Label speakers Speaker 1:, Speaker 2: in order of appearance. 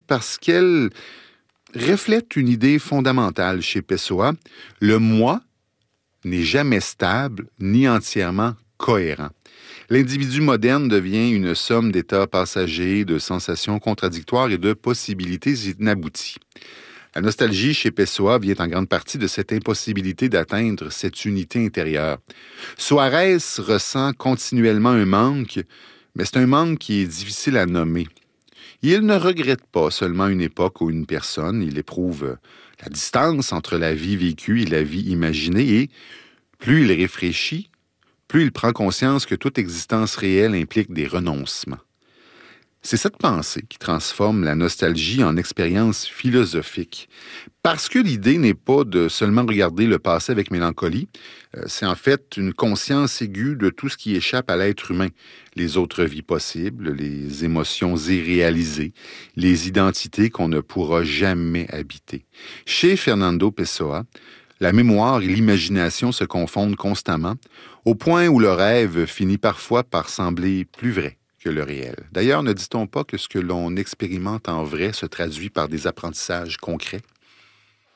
Speaker 1: parce qu'elle reflète une idée fondamentale chez Pessoa. Le moi n'est jamais stable ni entièrement cohérent. L'individu moderne devient une somme d'états passagers, de sensations contradictoires et de possibilités inabouties. La nostalgie chez Pessoa vient en grande partie de cette impossibilité d'atteindre cette unité intérieure. Suarez ressent continuellement un manque, mais c'est un manque qui est difficile à nommer. Il ne regrette pas seulement une époque ou une personne, il éprouve la distance entre la vie vécue et la vie imaginée, et plus il réfléchit, plus il prend conscience que toute existence réelle implique des renoncements. C'est cette pensée qui transforme la nostalgie en expérience philosophique. Parce que l'idée n'est pas de seulement regarder le passé avec mélancolie, c'est en fait une conscience aiguë de tout ce qui échappe à l'être humain. Les autres vies possibles, les émotions irréalisées, les identités qu'on ne pourra jamais habiter. Chez Fernando Pessoa, la mémoire et l'imagination se confondent constamment, au point où le rêve finit parfois par sembler plus vrai que le réel. D'ailleurs, ne dit-on pas que ce que l'on expérimente en vrai se traduit par des apprentissages concrets?